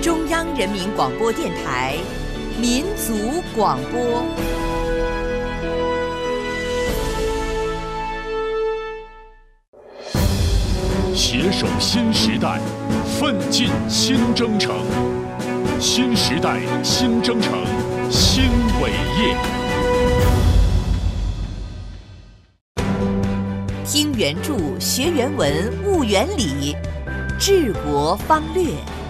中央人民广播电台民族广播。 携手新时代，奋进新征程。新时代新征程新伟业。 听原著，学原文，悟原理，治国方略。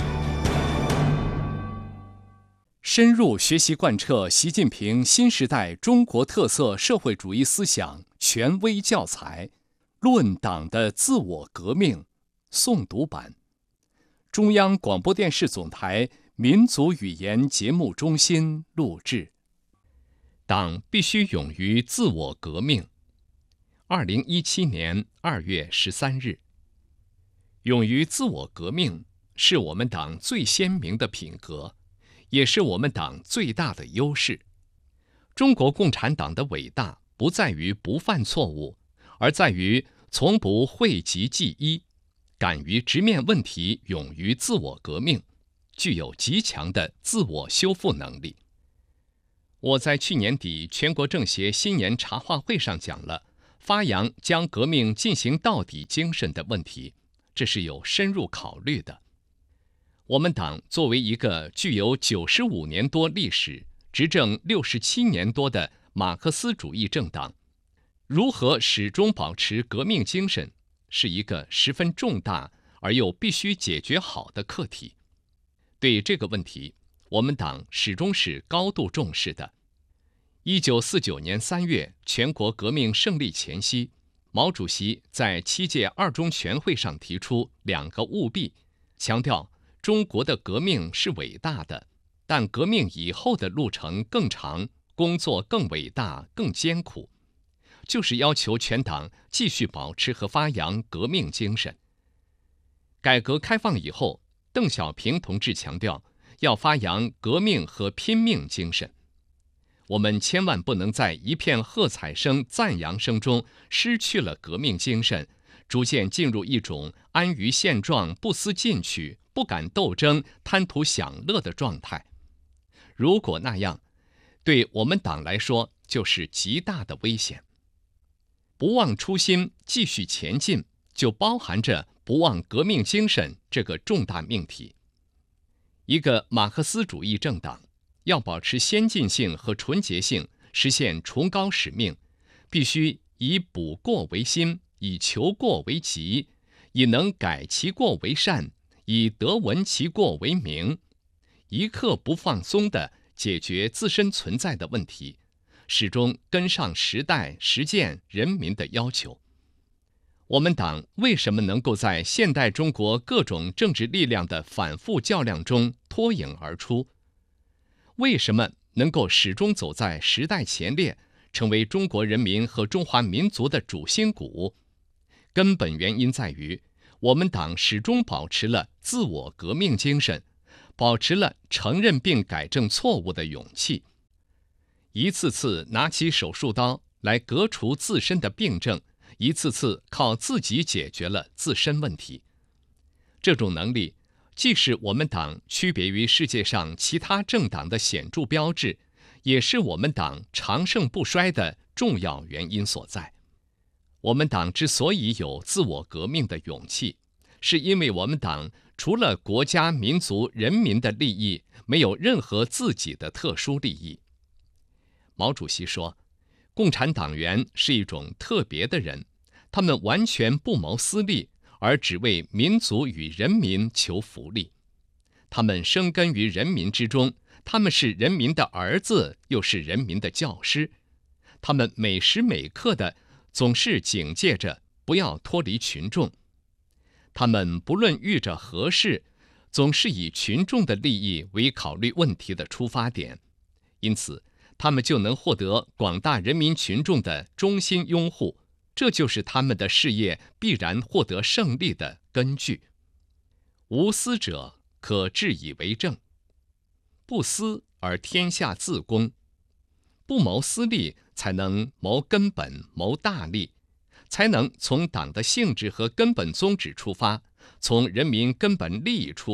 深入学习贯彻习近平新时代中国特色社会主义思想权威教材《论党的自我革命》诵读版，中央广播电视总台民族语言节目中心录制。党必须勇于自我革命。2017年2月13日，勇于自我革命是我们党最鲜明的品格，也是我们党最大的优势。中国共产党的伟大不在于不犯错误，而在于从不讳疾忌医，敢于直面问题，勇于自我革命，具有极强的自我修复能力。我在去年底全国政协新年茶话会上讲了发扬将革命进行到底精神的问题，这是有深入考虑的。我们党作为一个具有95年多历史、执政67年多的马克思主义政党，如何始终保持革命精神，是一个十分重大而又必须解决好的课题。对这个问题，我们党始终是高度重视的。1949年3月全国革命胜利前夕，毛主席在7届二中全会上提出2个务必，强调中国的革命是伟大的，但革命以后的路程更长，工作更伟大、更艰苦，就是要求全党继续保持和发扬革命精神。改革开放以后，邓小平同志强调要发扬革命和拼命精神。我们千万不能在一片喝彩声、赞扬声中失去了革命精神，逐渐进入一种安于现状、不思进取、不敢斗争、贪图享乐的状态。如果那样，对我们党来说就是极大的危险。不忘初心，继续前进，就包含着不忘革命精神这个重大命题。一个马克思主义政党要保持先进性和纯洁性，实现崇高使命，必须以补过为新，以求过为急，以能改其过为善，以得闻其过为明，一刻不放松地解决自身存在的问题，始终跟上时代、实践、人民的要求。我们党为什么能够在现代中国各种政治力量的反复较量中脱颖而出？为什么能够始终走在时代前列，成为中国人民和中华民族的主心骨？根本原因在于，我们党始终保持了自我革命精神，保持了承认并改正错误的勇气，一次次拿起手术刀来革除自身的病症，一次次靠自己解决了自身问题。这种能力既是我们党区别于世界上其他政党的显著标志，也是我们党长盛不衰的重要原因所在。我们党之所以有自我革命的勇气，是因为我们党除了国家、民族、人民的利益，没有任何自己的特殊利益。毛主席说，共产党员是一种特别的人，他们完全不谋私利，而只为民族与人民求福利。他们生根于人民之中，他们是人民的儿子，又是人民的教师。他们每时每刻的总是警戒着不要脱离群众。他们不论遇着何事，总是以群众的利益为考虑问题的出发点，因此他们就能获得广大人民群众的衷心拥护，这就是他们的事业必然获得胜利的根据。无私者可治以为政，不私而天下自公。不谋私利，才能谋根本、谋大利，才能从党的性质和根本宗旨出发，从人民根本利益出发，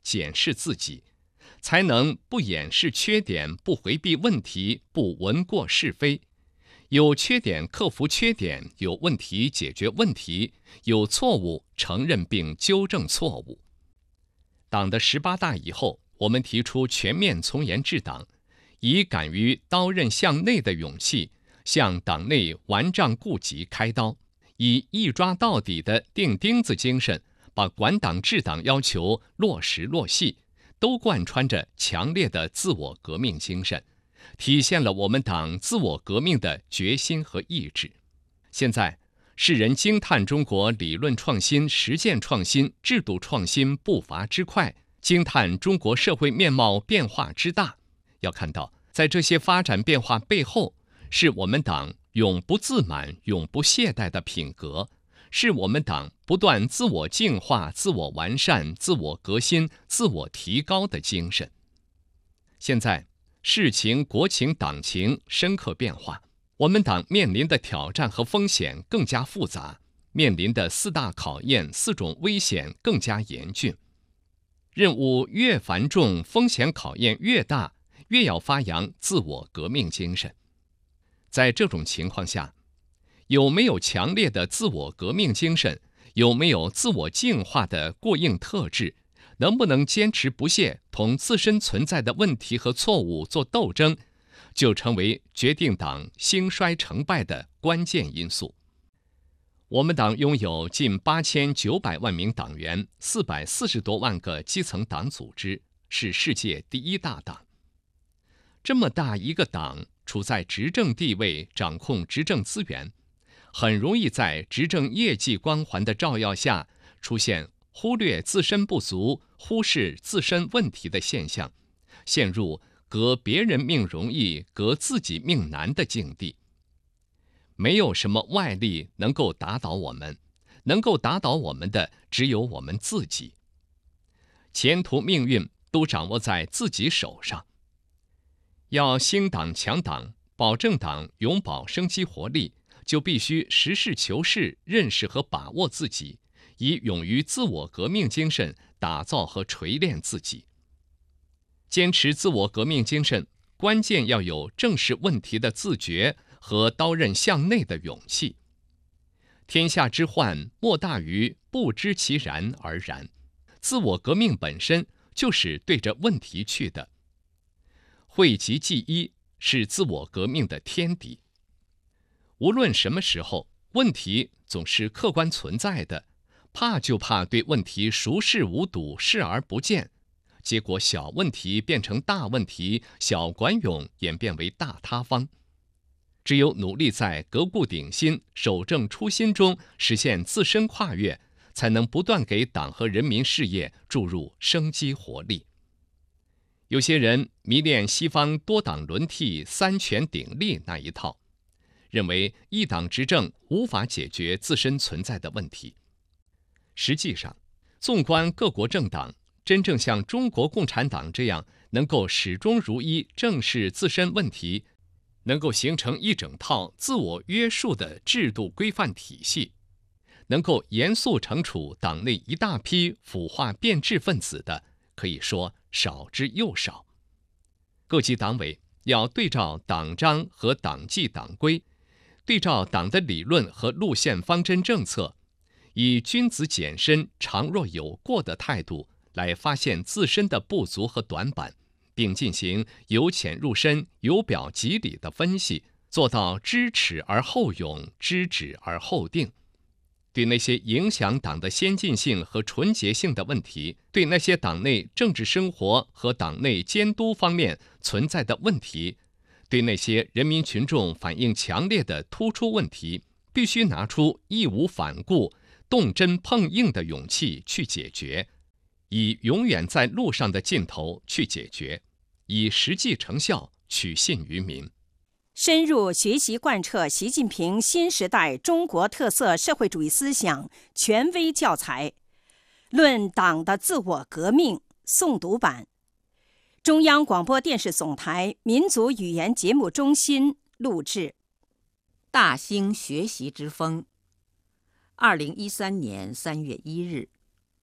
检视自己，才能不掩饰缺点，不回避问题，不闻过是非。有缺点克服缺点，有问题解决问题，有错误承认并纠正错误。党的18大以后，我们提出全面从严治党，以敢于刀刃向内的勇气，向党内顽瘴痼疾开刀，以一抓到底的钉钉子精神，把管党治党要求落实落细，都贯穿着强烈的自我革命精神，体现了我们党自我革命的决心和意志。现在，世人惊叹中国理论创新、实践创新、制度创新步伐之快，惊叹中国社会面貌变化之大。要看到，在这些发展变化背后，是我们党永不自满、永不懈怠的品格，是我们党不断自我净化、自我完善、自我革新、自我提高的精神。现在，世情、国情、党情深刻变化，我们党面临的挑战和风险更加复杂，面临的4大考验、4种危险更加严峻。任务越繁重，风险考验越大，越要发扬自我革命精神。在这种情况下，有没有强烈的自我革命精神，有没有自我净化的过硬特质，能不能坚持不懈同自身存在的问题和错误做斗争，就成为决定党兴衰成败的关键因素。我们党拥有近8900万名党员，440多万个基层党组织，是世界第1大党。这么大一个党，处在执政地位，掌控执政资源，很容易在执政业绩光环的照耀下，出现忽略自身不足、忽视自身问题的现象，陷入革别人命容易、革自己命难的境地。没有什么外力能够打倒我们，能够打倒我们的只有我们自己。前途命运都掌握在自己手上。要兴党强党，保证党永葆生机活力，就必须实事求是，认识和把握自己，以勇于自我革命精神打造和锤炼自己。坚持自我革命精神，关键要有正视问题的自觉和刀刃向内的勇气。天下之患，莫大于不知其然而然。自我革命本身就是对着问题去的。讳疾忌医是自我革命的天敌。无论什么时候，问题总是客观存在的，怕就怕对问题熟视无睹、视而不见，结果小问题变成大问题，小管涌演变为大塌方。只有努力在革故鼎新、守正初心中实现自身跨越，才能不断给党和人民事业注入生机活力。有些人迷恋西方多党轮替、三权鼎立那一套，认为一党执政无法解决自身存在的问题。实际上，纵观各国政党，真正像中国共产党这样能够始终如一正视自身问题，能够形成一整套自我约束的制度规范体系，能够严肃惩处党内一大批腐化变质分子的，可以说少之又少。各级党委要对照党章和党纪党规，对照党的理论和路线方针政策，以君子简身、常若有过的态度来发现自身的不足和短板，并进行由浅入深、由表及里的分析，做到知耻而后勇，知止而后定。对那些影响党的先进性和纯洁性的问题，对那些党内政治生活和党内监督方面存在的问题，对那些人民群众反映强烈的突出问题，必须拿出义无反顾、动真碰硬的勇气去解决，以永远在路上的劲头去解决，以实际成效取信于民。 深入学习贯彻习近平新时代中国特色社会主义思想权威教材《论党的自我革命》诵读版，中央广播电视总台民族语言节目中心录制。 大兴学习之风，2013年3月1日。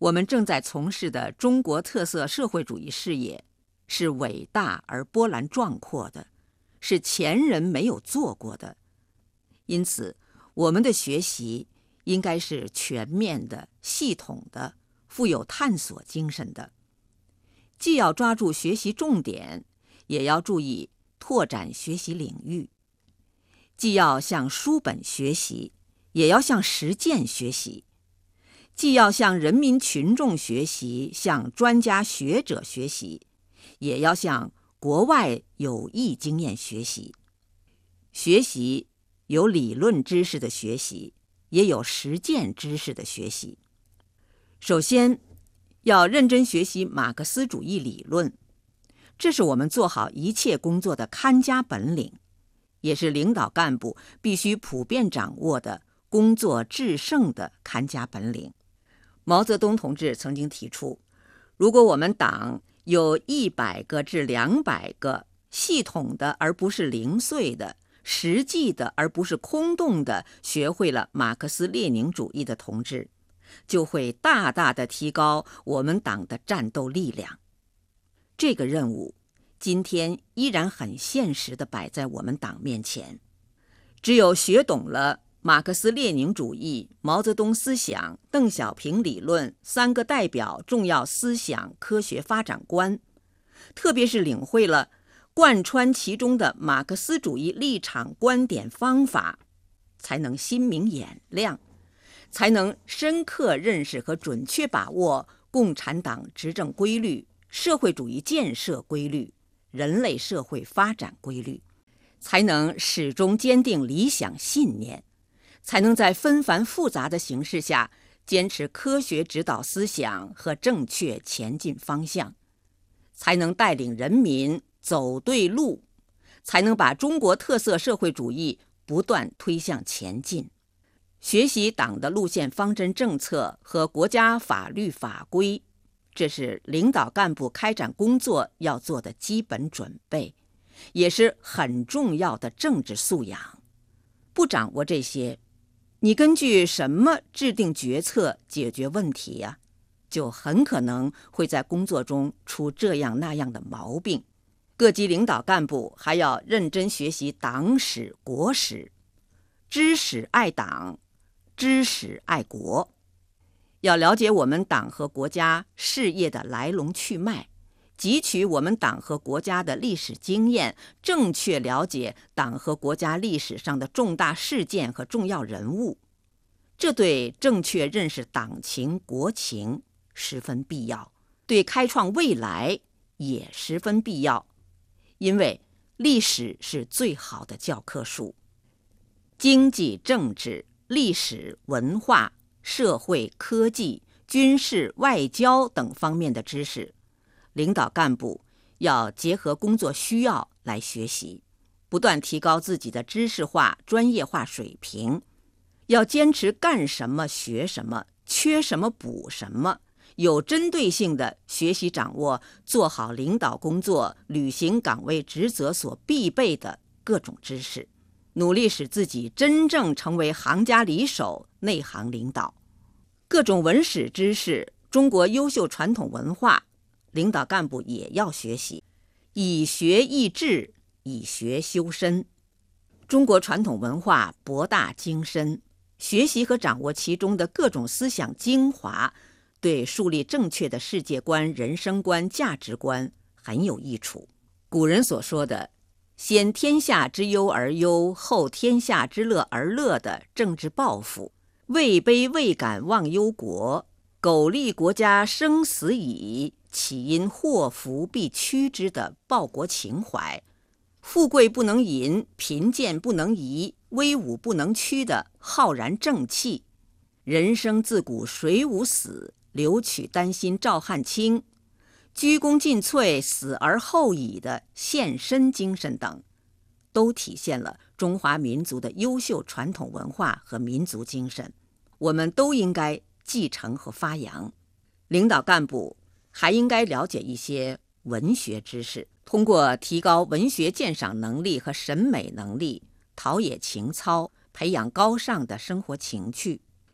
我们正在从事的中国特色社会主义事业是伟大而波澜壮阔的，是前人没有做过的。因此，我们的学习应该是全面的、系统的、富有探索精神的。既要抓住学习重点，也要注意拓展学习领域；既要向书本学习，也要向实践学习；既要向人民群众学习，向专家学者学习，也要向国外有益经验学习。学习有理论知识的学习，也有实践知识的学习。首先，要认真学习马克思主义理论，这是我们做好一切工作的看家本领，也是领导干部必须普遍掌握的工作制胜的看家本领。毛泽东同志曾经提出，如果我们党有100个至200个系统的而不是零碎的、实际的而不是空洞的学会了马克思列宁主义的同志，就会大大的提高我们党的战斗力量。这个任务今天依然很现实地摆在我们党面前。只有学懂了马克思列宁主义、毛泽东思想、邓小平理论3个代表重要思想科学发展观，特别是领会了贯穿其中的马克思主义立场、观点、方法，才能心明眼亮，才能深刻认识和准确把握共产党执政规律、社会主义建设规律、人类社会发展规律，才能始终坚定理想信念，才能在纷繁复杂的形势下坚持科学指导思想和正确前进方向，才能带领人民走对路，才能把中国特色社会主义不断推向前进。学习党的路线方针政策和国家法律法规，这是领导干部开展工作要做的基本准备，也是很重要的政治素养。不掌握这些，你根据什么制定决策、解决问题呀？就很可能会在工作中出这样那样的毛病。各级领导干部还要认真学习党史、国史，知史爱党，知史爱国。要了解我们党和国家事业的来龙去脉，汲取我们党和国家的历史经验，正确了解党和国家历史上的重大事件和重要人物，这对正确认识党情国情十分必要，对开创未来也十分必要，因为历史是最好的教科书。经济、政治、历史、文化、社会、科技、军事、外交等方面的知识，领导干部要结合工作需要来学习，不断提高自己的知识化、专业化水平，要坚持干什么学什么，缺什么补什么，有针对性地学习掌握做好领导工作、履行岗位职责所必备的各种知识，努力使自己真正成为行家里手、内行领导。各种文史知识、中国优秀传统文化，领导干部也要学习，以学益智，以学修身。中国传统文化博大精深，学习和掌握其中的各种思想精华，对树立正确的世界观、人生观、价值观很有益处。古人所说的先天下之忧而忧，后天下之乐而乐的政治抱负，位卑未敢忘忧国，苟利国家生死以，岂因祸福必趋之的报国情怀，富贵不能淫，贫贱不能移，威武不能屈的浩然正气，人生自古谁无死，留取丹心照汗青，鞠躬尽瘁，死而后已的献身精神等，都体现了中华民族的优秀传统文化和民族精神，我们都应该继承和发扬。领导干部还应该了解一些文学知识，通过提高文学鉴赏能力和审美能力，陶冶情操，培养高尚的生活情趣，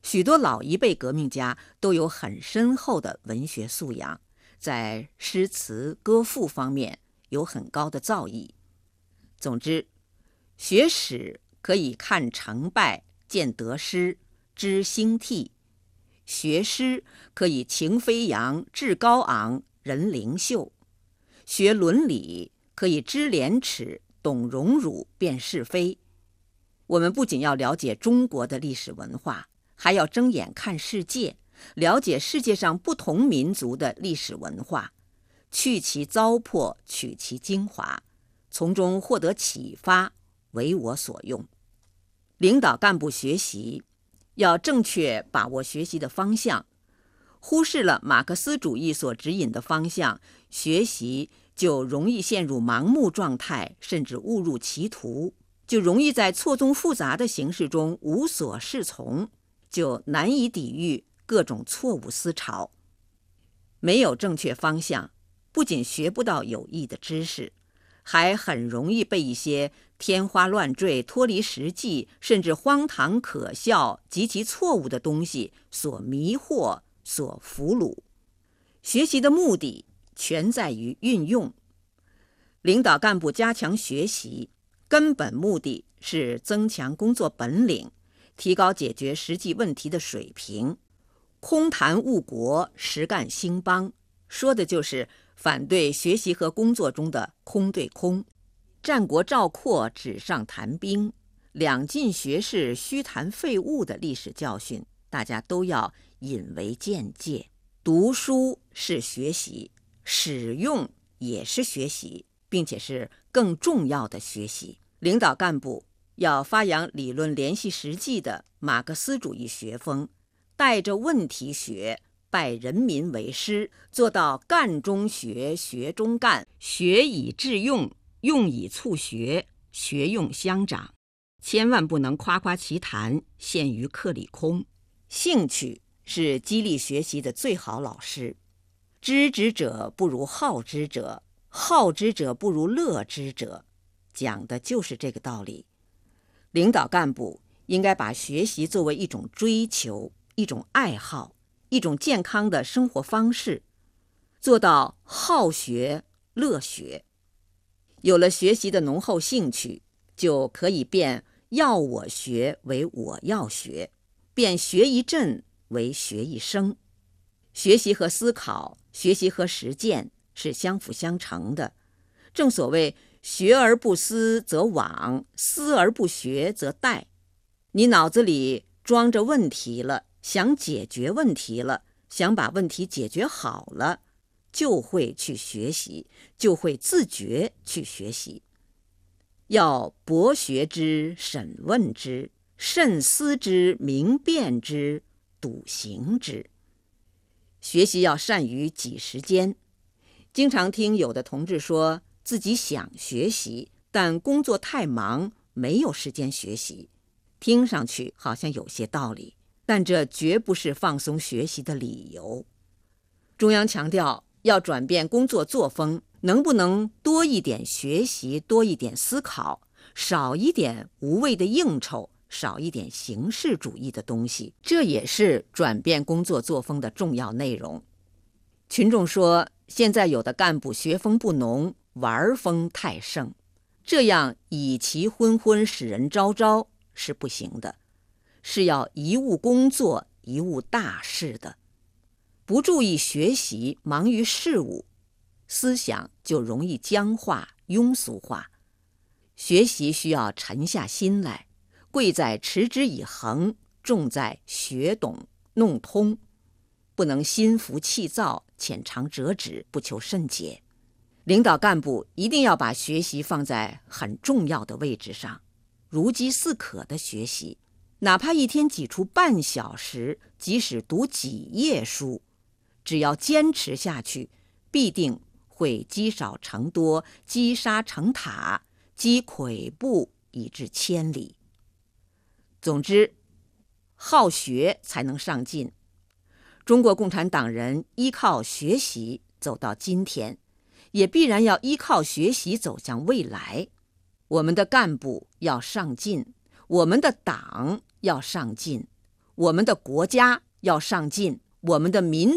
许多老一辈革命家都有很深厚的文学素养，在诗词歌赋方面有很高的造诣。总之，学史可以看成败，见得失，知兴替；学诗可以情飞扬，志高昂，人灵秀；学伦理可以知廉耻，懂荣辱，辨是非。我们不仅要了解中国的历史文化，还要睁眼看世界，了解世界上不同民族的历史文化，去其糟粕，取其精华，从中获得启发，为我所用。领导干部学习要正确把握学习的方向，忽视了马克思主义所指引的方向，学习就容易陷入盲目状态，甚至误入歧途，就容易在错综复杂的形势中无所适从，就难以抵御各种错误思潮。没有正确方向，不仅学不到有益的知识，还很容易被一些天花乱坠、脱离实际，甚至荒唐可笑、极其错误的东西所迷惑、所俘虏。学习的目的全在于运用。领导干部加强学习，根本目的是增强工作本领，提高解决实际问题的水平。空谈误国，实干兴邦，说的就是反对学习和工作中的空对空。战国赵括纸上谈兵，两晋学士虚谈废物的历史教训，大家都要引为鉴戒。读书是学习，使用也是学习，并且是更重要的学习。领导干部要发扬理论联系实际的马克思主义学风，带着问题学，拜人民为师，做到干中学，学中干，学以致用，用以促学，学用相长。千万不能夸夸其谈，陷于课里空。兴趣是激励学习的最好老师。知之者不如好之者，好之者不如乐之者，讲的就是这个道理。领导干部应该把学习作为一种追求，一种爱好，一种健康的生活方式，做到好学乐学。有了学习的浓厚兴趣，就可以变要我学为我要学，变学一阵为学一生。学习和思考，学习和实践是相辅相成的。正所谓学而不思则罔，思而不学则殆。你脑子里装着问题了，想解决问题了，想把问题解决好了，就会去学习，就会自觉去学习。要博学之，审问之，慎思之，明辨之，笃行之。学习要善于挤时间。经常听有的同志说自己想学习，但工作太忙，没有时间学习。听上去好像有些道理，但这绝不是放松学习的理由。中央强调要转变工作作风，能不能多一点学习，多一点思考，少一点无谓的应酬，少一点形式主义的东西，这也是转变工作作风的重要内容。群众说，现在有的干部学风不浓，玩风太盛，这样以其昏昏，使人昭昭是不行的，是要一务工作，一务大事的。不注意学习，忙于事务，思想就容易僵化、庸俗化。学习需要沉下心来，贵在持之以恒，重在学懂弄通，不能心浮气躁、浅尝辄止、不求甚解。领导干部一定要把学习放在很重要的位置上，如饥似渴的学习，哪怕一天挤出半小时，即使读几页书，只要坚持下去，必定会积少成多，积沙成塔，积跬步以至千里。总之，好学才能上进。中国共产党人依靠学习走到今天，也必然要依靠学习走向未来。我们的干部要上进，我们的党要上进， 我们的国家要上进，我们的民